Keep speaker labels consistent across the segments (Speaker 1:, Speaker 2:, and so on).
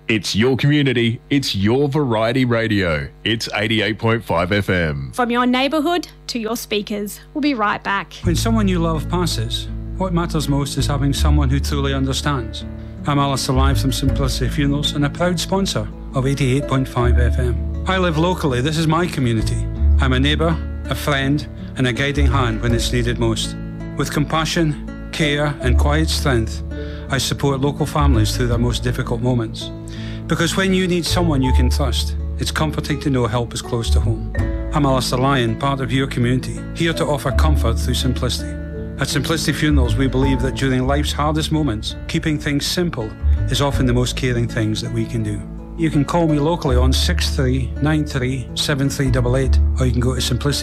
Speaker 1: It's your community. It's your variety radio. It's 88.5 FM.
Speaker 2: From your neighbourhood to your speakers. We'll be right back.
Speaker 3: When someone you love passes, what matters most is having someone who truly understands. I'm Alistair Live from Simplicity Funerals and a proud sponsor of 88.5 FM. I live locally. This is my community. I'm a neighbour, a friend, and a guiding hand when it's needed most. With compassion, care, and quiet strength, I support local families through their most difficult moments. Because when you need someone you can trust, it's comforting to know help is close to home. I'm Alistair Lyon, part of your community, here to offer comfort through simplicity. At Simplicity Funerals, we believe that during life's hardest moments, keeping things simple is often the most caring things that we can do. You can call me locally on 6393 7388, or you can go to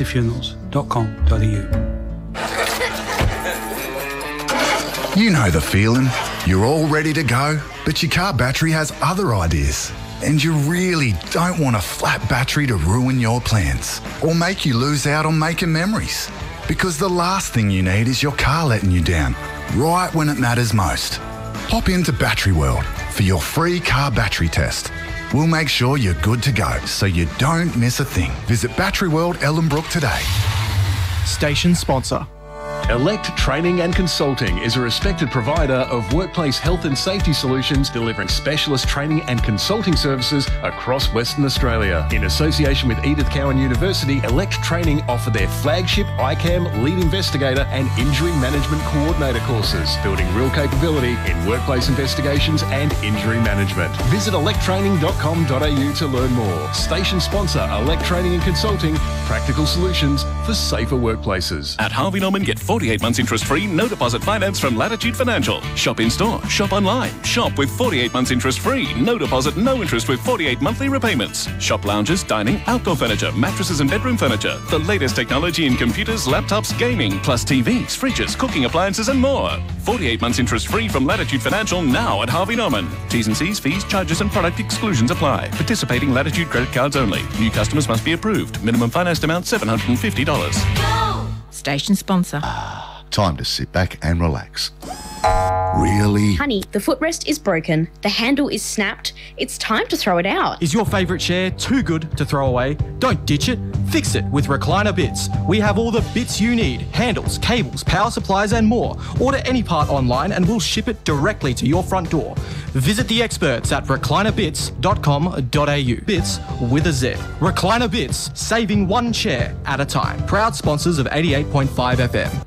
Speaker 3: simplicityfunerals.com.au.
Speaker 4: You know the feeling. You're all ready to go, but your car battery has other ideas. And you really don't want a flat battery to ruin your plans or make you lose out on making memories. Because the last thing you need is your car letting you down, right when it matters most. Pop into Battery World for your free car battery test. We'll make sure you're good to go so you don't miss a thing. Visit Battery World Ellenbrook today.
Speaker 5: Station sponsor.
Speaker 1: Elect Training and Consulting is a respected provider of workplace health and safety solutions, delivering specialist training and consulting services across Western Australia. In association with Edith Cowan University, Elect Training offer their flagship ICAM Lead Investigator and Injury Management Coordinator courses, building real capability in workplace investigations and injury management. Visit electtraining.com.au to learn more. Station sponsor Elect Training and Consulting, practical solutions for safer workplaces.
Speaker 6: At Harvey Norman, get 48 months interest-free, no deposit finance from Latitude Financial. Shop in-store, shop online. Shop with 48 months interest-free, no deposit, no interest with 48 monthly repayments. Shop lounges, dining, outdoor furniture, mattresses and bedroom furniture. The latest technology in computers, laptops, gaming, plus TVs, fridges, cooking appliances and more. 48 months interest-free from Latitude Financial now at Harvey Norman. T's and C's, fees, charges and product exclusions apply. Participating Latitude credit cards only. New customers must be approved. Minimum financed amount $750.
Speaker 7: Go! Station sponsor.
Speaker 8: Time to sit back and relax. Really?
Speaker 9: Honey, the footrest is broken. The handle is snapped. It's time to throw it out.
Speaker 5: Is your favourite chair too good to throw away? Don't ditch it. Fix it with Recliner Bits. We have all the bits you need. Handles, cables, power supplies and more. Order any part online and we'll ship it directly to your front door. Visit the experts at reclinerbits.com.au. Bits with a Z. Recliner Bits, saving one chair at a time. Proud sponsors of 88.5 FM.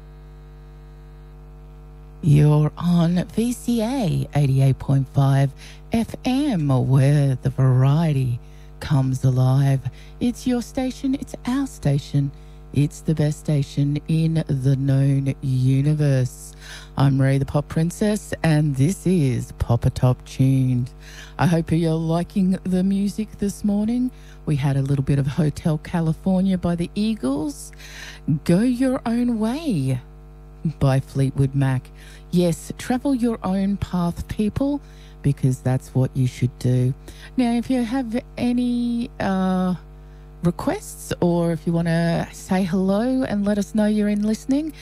Speaker 7: You're on VCA 88.5 FM, where the variety comes alive. It's your station, it's our station, it's the best station in the known universe. I'm Ray the Pop Princess, and this is Pop A Top Tuned. I hope you're liking the music this morning. We had a little bit of Hotel California by the Eagles. Go Your Own Way by Fleetwood Mac. Yes, travel your own path, people, because that's what you should do. Now, if you have any requests, or if you want to say hello and let us know you're in listening,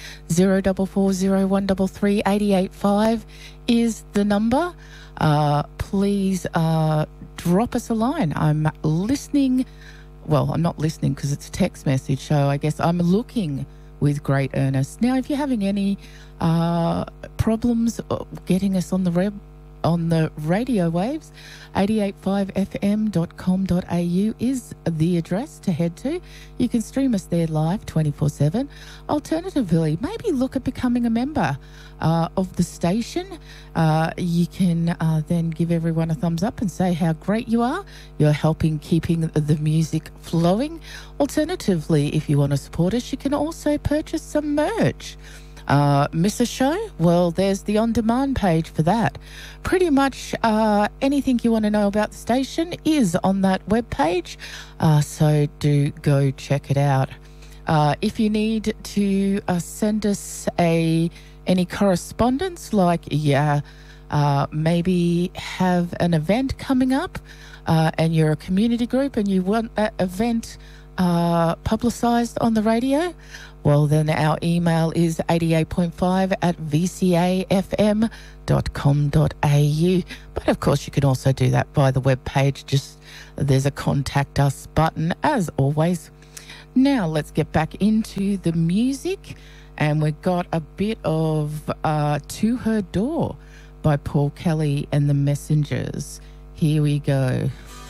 Speaker 7: 0440133885 is the number. Please drop us a line. I'm listening. Well, I'm not listening because it's a text message, so I guess I'm looking with great earnest. Now, if you're having any problems getting us on the radio waves, 885fm.com.au is the address to head to. You can stream us there live 24/7. Alternatively, maybe look at becoming a member of the station. You can then give everyone a thumbs up and say how great you are. You're helping keeping the music flowing. Alternatively, if you want to support us, you can also purchase some merch. Miss a show? Well, there's the on-demand page for that. Pretty much anything you want to know about the station is on that webpage, so do go check it out. If you need to send us any correspondence, like maybe have an event coming up and you're a community group and you want that event publicised on the radio, well, then our email is 88.5@vcafm.com.au. www.radio.com.au. But of course, you can also do that via the webpage. Just there's a contact us button, as always. Now, let's get back into the music. And we've got a bit of To Her Door by Paul Kelly and the Messengers. Here we go.